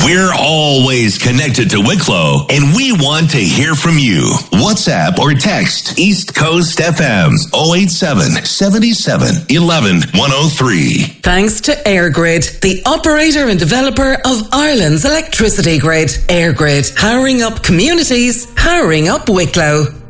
We're always connected to Wicklow, and we want to hear from you. WhatsApp or text East Coast FM 087 77 11 103. Thanks to EirGrid, the operator and developer of Ireland's electricity grid. EirGrid, powering up communities, powering up Wicklow.